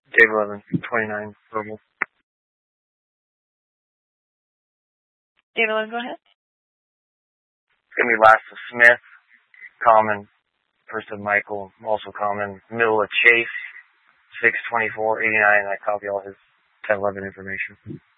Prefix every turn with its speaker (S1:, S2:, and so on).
S1: Dave 11, 29, verbal.
S2: Dave 11, go ahead.
S1: It's going to be last of Smith, common. First of Michael, also common. Middle of Chase, 624, 89. I copy all his 1011 information.